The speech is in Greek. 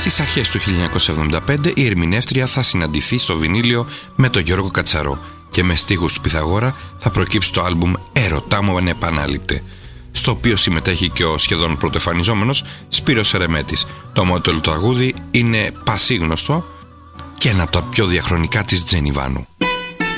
Στις αρχές του 1975 η ερμηνεύτρια θα συναντηθεί στο βινίλιο με τον Γιώργο Κατσαρό και με στίχους του Πυθαγόρα θα προκύψει το άλμπουμ «Έρωτά μου ανεπανάληπτε», στο οποίο συμμετέχει και ο σχεδόν πρωτοεμφανιζόμενος Σπύρος Ερεμέτης. Το ομότελο τραγούδι είναι πασίγνωστο και ένα από τα πιο διαχρονικά της Τζένι Βάνου.